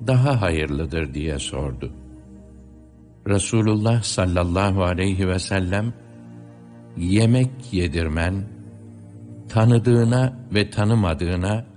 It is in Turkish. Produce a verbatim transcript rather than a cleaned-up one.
daha hayırlıdır diye sordu. Resulullah sallallahu aleyhi ve sellem, yemek yedirmen, tanıdığına ve tanımadığına